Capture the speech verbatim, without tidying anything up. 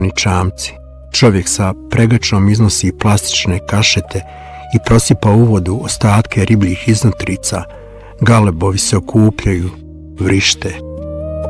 ni čamci. Čovjek sa pregačom iznosi plastične kašete i prosipa u vodu ostatke ribljih iznutrica. Galebovi se okupljaju, vrište.